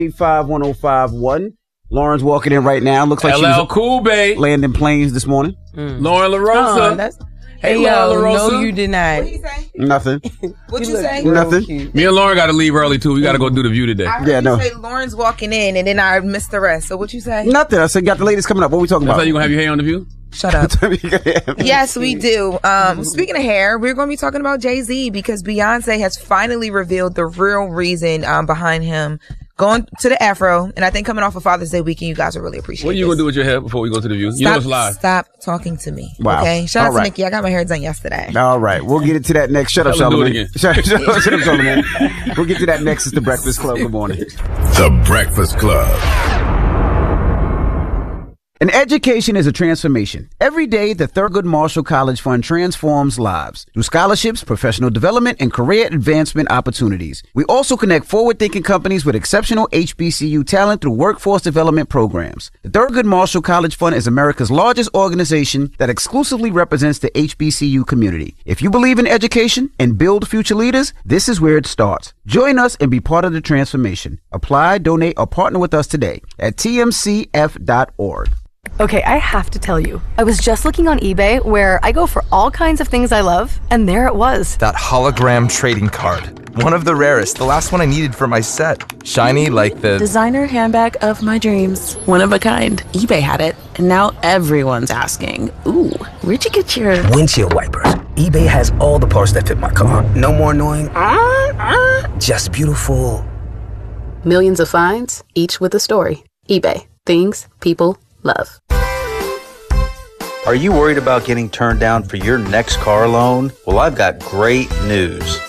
8510551. Lauren's walking in right now. Looks like she was Cool Bay landing planes this morning. Lauren LaRosa. Hey, yo, no, you did not. What did he say? Nothing. What'd you say? Nothing. Me and Lauren got to leave early, too. We got to go do the view today. I heard you say Lauren's walking in, and then I missed the rest. So what you say? Nothing. I said, got the ladies coming up. What are we talking about? That's how you going to have your hair on the view? Shut up. Yes, we do. Speaking of hair, we're going to be talking about Jay-Z because Beyonce has finally revealed the real reason behind him going to the Afro. And I think coming off of Father's Day weekend, you guys will really appreciate it. What are you going to do with your hair before we go to the view? You know it's live. Stop talking to me. Wow. Okay? Shout out All right. to Nikki. I got my hair done yesterday. All right. We'll get into that next. Shut up, Charlamagne. Shut up, Charlamagne. We'll get to that next. It's The Breakfast Club. Good morning. The Breakfast Club. An education is a transformation. Every day, the Thurgood Marshall College Fund transforms lives through scholarships, professional development, and career advancement opportunities. We also connect forward-thinking companies with exceptional HBCU talent through workforce development programs. The Thurgood Marshall College Fund is America's largest organization that exclusively represents the HBCU community. If you believe in education and build future leaders, this is where it starts. Join us and be part of the transformation. Apply, donate, or partner with us today at tmcf.org. Okay, I have to tell you, I was just looking on eBay where I go for all kinds of things I love, and there it was. That hologram trading card. One of the rarest, the last one I needed for my set. Shiny like the designer handbag of my dreams. One of a kind. eBay had it, and now everyone's asking, ooh, where'd you get your windshield wipers? eBay has all the parts that fit my car. No more annoying, just beautiful. Millions of finds, each with a story. eBay. Things people love. Are you worried about getting turned down for your next car loan? Well, I've got great news.